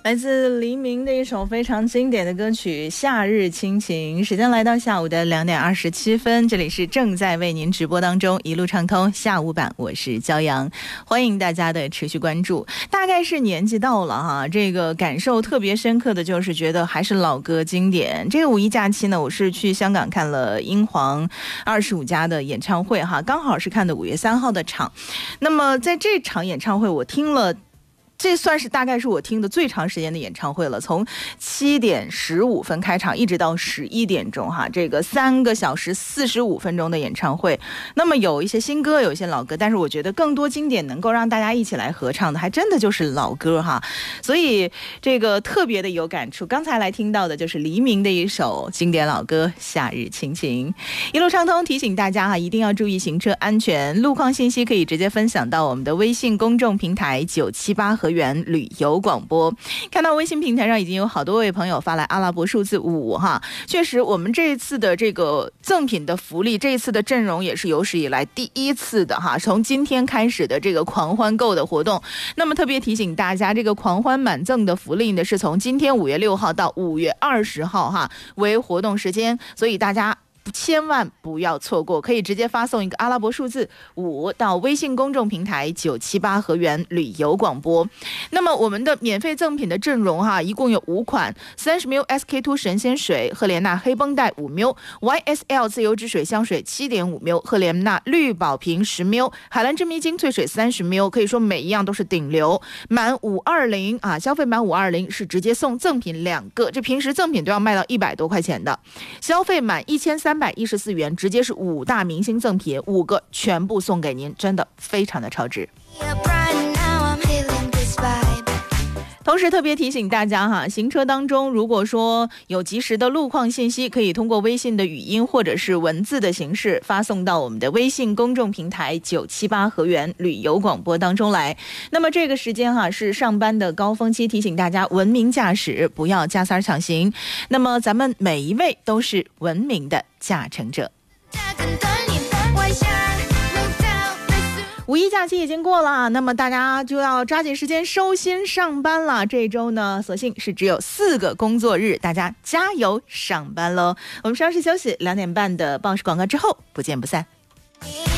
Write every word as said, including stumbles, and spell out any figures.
来自黎明的一首非常经典的歌曲《夏日亲情》。时间来到下午的两点二十七分，这里是正在为您直播当中一路畅通下午版，我是骄阳，欢迎大家的持续关注。大概是年纪到了哈，这个感受特别深刻的就是觉得还是老歌经典。这个五一假期呢，我是去香港看了英皇二十五家的演唱会哈，刚好是看的五月三号的场。那么在这场演唱会，我听了。这算是大概是我听的最长时间的演唱会了，从七点十五分开场一直到十一点钟哈，这个三个小时四十五分钟的演唱会。那么有一些新歌，有一些老歌，但是我觉得更多经典能够让大家一起来合唱的，还真的就是老歌哈。所以这个特别的有感触。刚才来听到的就是黎明的一首经典老歌《夏日亲情》。一路畅通提醒大家哈，一定要注意行车安全。路况信息可以直接分享到我们的微信公众平台九七八和源旅游广播。看到微信平台上已经有好多位朋友发来阿拉伯数字五哈，确实我们这一次的这个赠品的福利，这一次的阵容也是有史以来第一次的哈，从今天开始的这个狂欢购的活动。那么特别提醒大家，这个狂欢满赠的福利呢，是从今天五月六号到五月二十号哈为活动时间，所以大家千万不要错过，可以直接发送一个阿拉伯数字五到微信公众平台九七八和源旅游广播。那么我们的免费赠品的阵容哈，一共有五款：三十 毫升 S K 二 神仙水、赫莲娜黑绷带五 毫升、Y S L 自由之水香水 七点五 毫升、赫莲娜绿宝瓶十 毫升、海蓝之迷精萃水三十 毫升，可以说每一样都是顶流。满五二零啊，消费满五二零是直接送赠品两个，这平时赠品都要卖到一百多块钱的。消费满一千三百一十四元，直接是五大明星赠品，五个全部送给您，真的非常的超值。同时特别提醒大家哈，行车当中如果说有及时的路况信息，可以通过微信的语音或者是文字的形式发送到我们的微信公众平台九七八和源旅游广播当中来。那么这个时间哈是上班的高峰期，提醒大家文明驾驶，不要加塞抢行。那么咱们每一位都是文明的驾乘者。五一假期已经过了，那么大家就要抓紧时间收心上班了。这周呢，所幸是只有四个工作日，大家加油上班喽！我们稍事休息，两点半的报时广告之后不见不散。